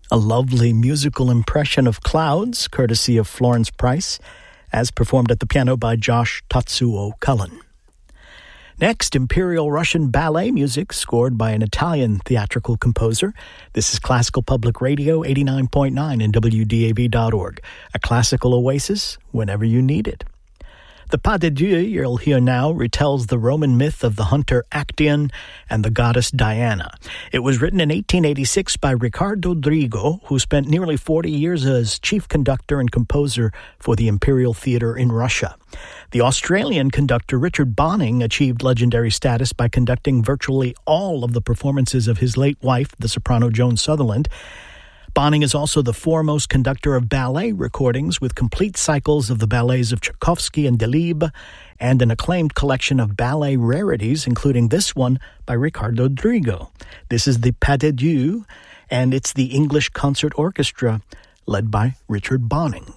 A lovely musical impression of Clouds, courtesy of Florence Price, as performed at the piano by Josh Tatsuo Cullen. Next, Imperial Russian Ballet music scored by an Italian theatrical composer. This is Classical Public Radio 89.9 and WDAV.org, a classical oasis whenever you need it. The Pas de Dieu you'll hear now retells the Roman myth of the hunter Actaeon and the goddess Diana. It was written in 1886 by Riccardo Drigo, who spent nearly 40 years as chief conductor and composer for the Imperial Theatre in Russia. The Australian conductor Richard Bonning achieved legendary status by conducting virtually all of the performances of his late wife, the soprano Joan Sutherland. Bonning is also the foremost conductor of ballet recordings with complete cycles of the ballets of Tchaikovsky and Delibes and an acclaimed collection of ballet rarities, including this one by Riccardo Drigo. This is the Pas de Dieu, and it's the English Concert Orchestra led by Richard Bonning.